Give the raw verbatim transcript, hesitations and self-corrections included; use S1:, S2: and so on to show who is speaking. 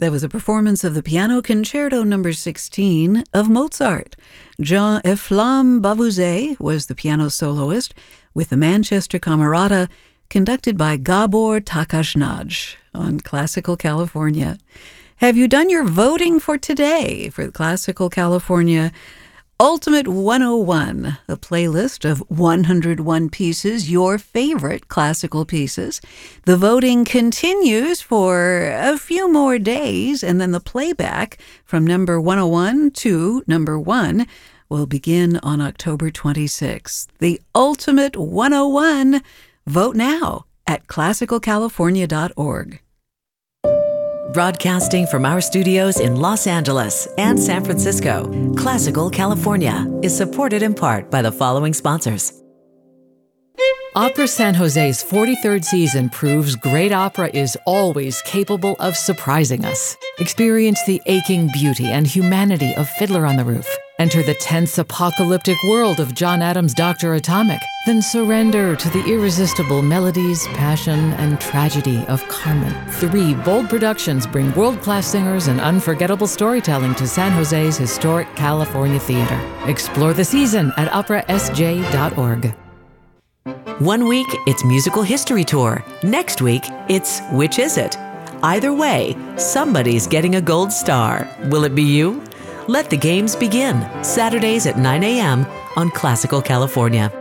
S1: That was a performance of the Piano Concerto number sixteen of Mozart. Jean-Efflam Bavouzet was the piano soloist with the Manchester Camerata, conducted by Gabor Takasnaj on Classical California. Have you done your voting for today for the Classical California Ultimate one oh one, a playlist of one hundred one pieces, your favorite classical pieces? The voting continues for a few more days, and then the playback from number one oh one to number one will begin on October twenty-sixth. The Ultimate one oh one. Vote now at classical california dot org.
S2: Broadcasting from our studios in Los Angeles and San Francisco, Classical California is supported in part by the following sponsors. Opera San Jose's forty-third season proves great opera is always capable of surprising us. Experience the aching beauty and humanity of Fiddler on the Roof. Enter the tense apocalyptic world of John Adams' Doctor Atomic. Then surrender to the irresistible melodies, passion, and tragedy of Carmen. Three bold productions bring world-class singers and unforgettable storytelling to San Jose's historic California theater. Explore the season at opera s j dot org. One week, it's Musical History Tour. Next week, it's Which Is It? Either way, somebody's getting a gold star. Will it be you? Let the games begin, Saturdays at nine a.m. on Classical California.